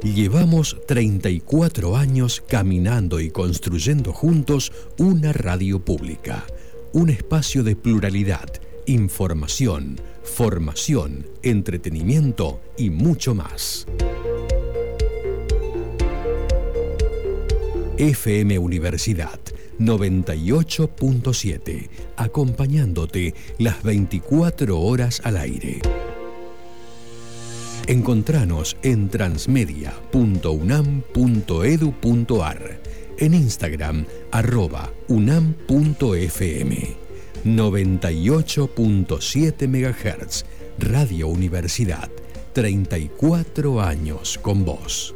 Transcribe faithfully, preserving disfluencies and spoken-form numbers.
Llevamos treinta y cuatro años caminando y construyendo juntos una radio pública, un espacio de pluralidad, información, formación, entretenimiento y mucho más. F M Universidad noventa y ocho punto siete, acompañándote las veinticuatro horas al aire. Encontranos en transmedia punto unam punto edu punto ar, en Instagram arroba unam punto fm. noventa y ocho punto siete megahertz, Radio Universidad, treinta y cuatro años con vos.